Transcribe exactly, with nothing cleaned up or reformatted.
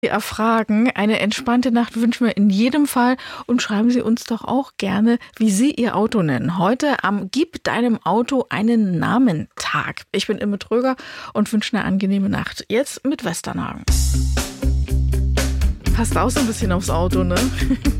erfragen. Eine entspannte Nacht wünschen wir in jedem Fall und schreiben Sie uns doch auch gerne, wie Sie Ihr Auto nennen. Heute am Gib deinem Auto einen Namen-Tag. Ich bin Imme Tröger und wünsche eine angenehme Nacht. Jetzt mit Westernhagen. Passt auch so ein bisschen aufs Auto, ne?